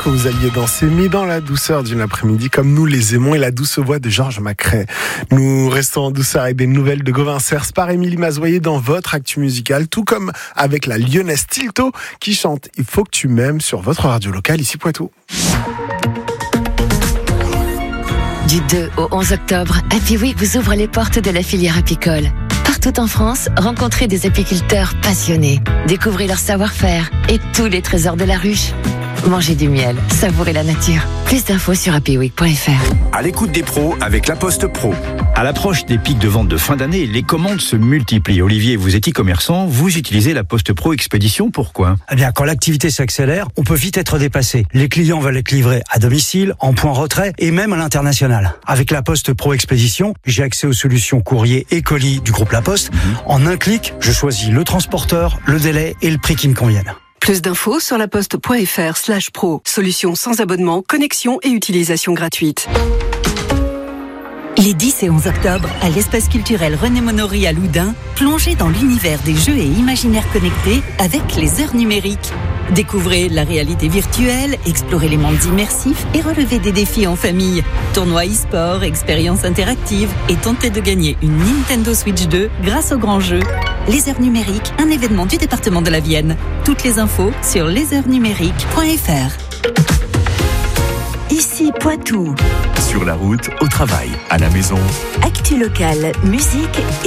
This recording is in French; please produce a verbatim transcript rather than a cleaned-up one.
que vous alliez danser, mais dans la douceur d'une après-midi, comme nous les aimons, et la douce voix de Georges Macrae. Nous restons en douceur avec des nouvelles de Gauvin Cers par Émilie Mazoyer dans votre actu musicale, tout comme avec la lyonnaise Tilto qui chante « Il faut que tu m'aimes » sur votre radio locale ici Poitou. Du deux au onze octobre, Happy Week vous ouvre les portes de la filière apicole. Partout en France, rencontrez des apiculteurs passionnés. Découvrez leur savoir-faire et tous les trésors de la ruche. Mangez du miel, savourez la nature. Plus d'infos sur happy week point f r. À l'écoute des pros avec La Poste Pro. À l'approche des pics de vente de fin d'année, les commandes se multiplient. Olivier, vous êtes e-commerçant, vous utilisez La Poste Pro Expédition, pourquoi ? Eh bien, quand l'activité s'accélère, on peut vite être dépassé. Les clients veulent être livrés à domicile, en point retrait et même à l'international. Avec La Poste Pro Expédition, j'ai accès aux solutions courrier et colis du groupe La Poste. Mmh. En un clic, je choisis le transporteur, le délai et le prix qui me conviennent. Plus d'infos sur laposte.fr slash pro. Solution sans abonnement, connexion et utilisation gratuite. Les dix et onze octobre, à l'espace culturel René Monory à Loudun, plongez dans l'univers des jeux et imaginaires connectés avec les heures numériques. Découvrez la réalité virtuelle, explorez les mondes immersifs et relevez des défis en famille. Tournois e-sport, expériences interactives et tentez de gagner une Nintendo Switch deux grâce au grand jeu. Les heures numériques, un événement du département de la Vienne. Toutes les infos sur les heures numériques point f r. Ici Poitou. Sur la route, au travail, à la maison. Actu locale, musique